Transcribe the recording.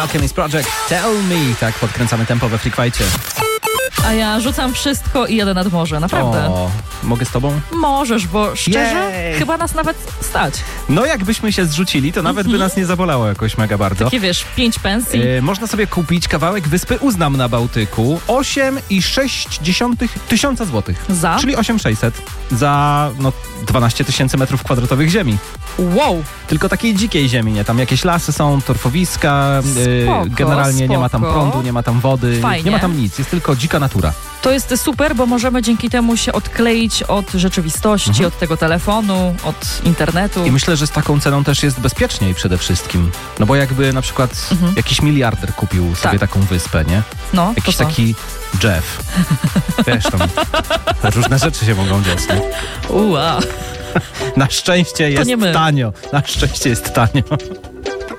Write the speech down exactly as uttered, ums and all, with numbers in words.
Alchemist Project, Tell Me. Tak, podkręcamy tempo we Freakwajcie. A ja rzucam wszystko i jadę nad morze, naprawdę. O, mogę z tobą? Możesz, bo szczerze, Jej. chyba nas nawet stać. No jakbyśmy się zrzucili, to nawet by nas nie zabolało jakoś mega bardzo. Takie wiesz, pięć pensji. Yy, można sobie kupić kawałek wyspy Uznam na Bałtyku. osiem i sześć dziesiątych tysiąca złotych. Za? Czyli osiem tysięcy sześćset. Za no, dwanaście tysięcy metrów kwadratowych ziemi. Wow. Tylko takiej dzikiej ziemi, nie? Tam jakieś lasy są, torfowiska, yy, Spoko, generalnie spoko. nie ma tam prądu, nie ma tam wody, Fajnie. nie ma tam nic. Jest tylko dzika natura. To jest super, bo możemy dzięki temu się odkleić od rzeczywistości, Mhm. od tego telefonu, od internetu. I myślę, że z taką ceną też jest bezpieczniej przede wszystkim. No bo jakby na przykład Mhm. jakiś miliarder kupił sobie Tak. taką wyspę, nie? No, Jakiś to co? taki Jeff. Wiesz, tam różne rzeczy się mogą dziać, nie? Ua. Na szczęście jest nie my. tanio. Na szczęście jest tanio.